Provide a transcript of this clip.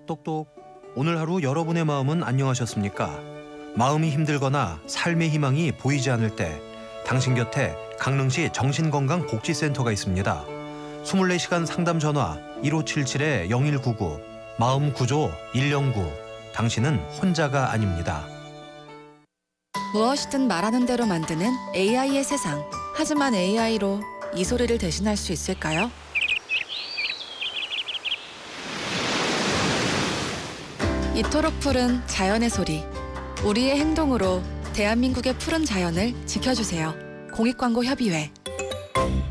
똑똑똑. 오늘 하루 여러분의 마음은 안녕하셨습니까? 마음이 힘들거나 삶의 희망이 보이지 않을 때 당신 곁에 강릉시 정신건강복지센터가 있습니다. 24시간 상담 전화 1577-0199 마음구조 109. 당신은 혼자가 아닙니다. 무엇이든 말하는 대로 만드는 AI의 세상. 하지만 AI로 이 소리를 대신할 수 있을까요? 이토록 푸른 자연의 소리. 우리의 행동으로 대한민국의 푸른 자연을 지켜주세요. 공익광고협의회.